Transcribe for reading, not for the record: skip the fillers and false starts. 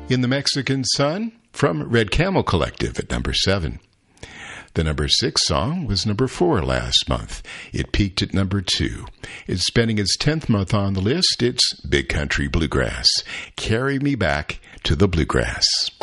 In the Mexican Sun from Red Camel Collective at number 7. The number 6 song was number 4 last month. It peaked at number 2. It's spending its 10th month on the list. It's Big Country Bluegrass. Carry Me Back to the Bluegrass.